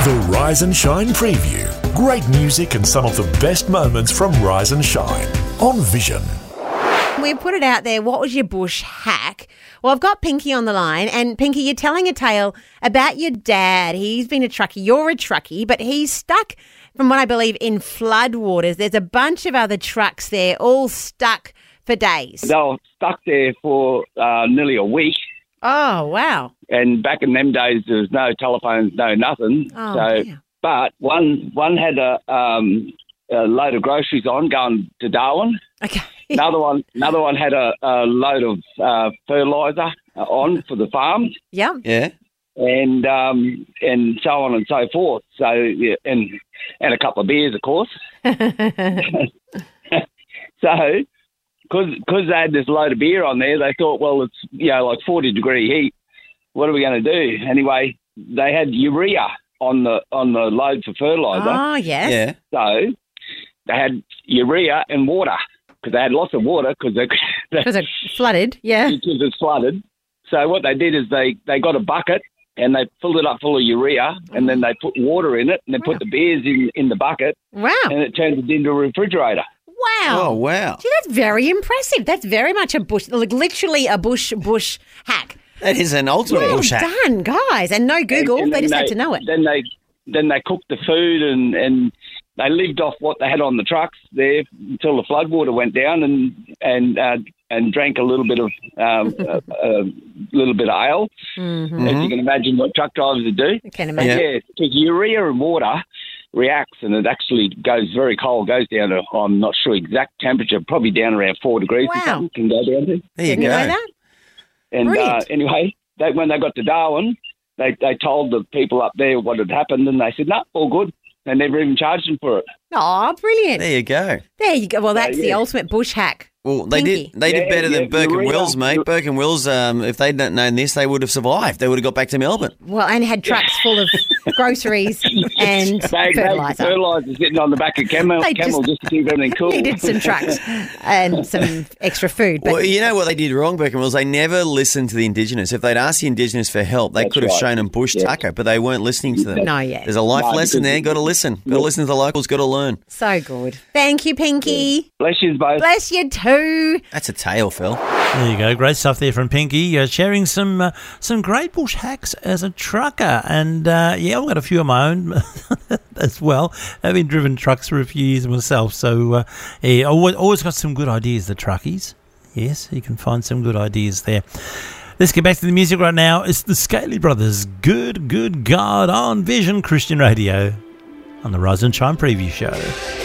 The Rise and Shine Preview. Great music and some of the best moments from Rise and Shine on Vision. We put it out there, what was your bush hack? Well, I've got Pinky on the line, and Pinky, you're telling a tale about your dad. He's been a truckie. You're a truckie, but he's stuck, from what I believe, in floodwaters. There's a bunch of other trucks there, all stuck for days. They were stuck there for nearly a week. Oh, wow. And back in them days, there was no telephones, no nothing. Dear. But one had a load of groceries on going to Darwin. Okay. Another one had a load of fertiliser on for the farm. Yeah. Yeah. And so on and so forth. So yeah, and a couple of beers, of course. So, because they had this load of beer on there, they thought, well, it's like 40-degree heat. What are we going to do? Anyway, they had urea on the load for fertiliser. Oh, yes. Yeah. So they had urea and water because they had lots of water because it flooded, yeah. because it's flooded. So what they did is they got a bucket and they filled it up full of urea and then they put water in it and they put the beers in the bucket. Wow. And it turned it into a refrigerator. Wow. Oh, wow. Gee, that's very impressive. That's very much a bush, like literally a bush hack. That is an ultimate Well bush hack. done, guys. And no Google. And they then just had to know it. Then they cooked the food and they lived off what they had on the trucks there until the floodwater went down and drank a little bit of ale. Mm-hmm. As you can imagine, what truck drivers would do. I can imagine. Yeah, because urea and water reacts and it actually goes very cold, goes down to, I'm not sure exact temperature, probably down around 4 degrees or Wow. something, can go down to. There you Didn't go. know that? And Brilliant. anyway, when they got to Darwin, they told the people up there what had happened and they said, no, all good. They never even charged them for it. Oh, brilliant. There you go. There you go. Well, that's the yeah. ultimate bush hack. Well, they Pinky. did Yeah, better than yeah, Burke and urea. Wills, mate. Burke and Wills, if they'd not known this, they would have survived. They would have got back to Melbourne. Well, and had trucks full of groceries and They had fertiliser. fertiliser sitting on the back of camel They just to keep everything cool. Needed some trucks and some extra food. But Well, you know what they did wrong, Burke and Wills? They never listened to the Indigenous. If they'd asked the Indigenous for help, they That's could have right. shown them bush Yeah. tucker, but they weren't listening to them. No, yeah. There's a life No, lesson because- there. Got to listen. Got to listen to the locals. Got to learn. so good. Thank you, Pinky. Bless you both. Bless you too. That's a tale, Phil. There you go. Great stuff there from Pinky. Sharing some great bush hacks as a trucker. And, I've got a few of my own as well. I've been driven trucks for a few years myself. So, always got some good ideas, the truckies. Yes, you can find some good ideas there. Let's get back to the music right now. It's the Scaly Brothers. Good God on Vision Christian Radio on the Rise and Shine Preview Show.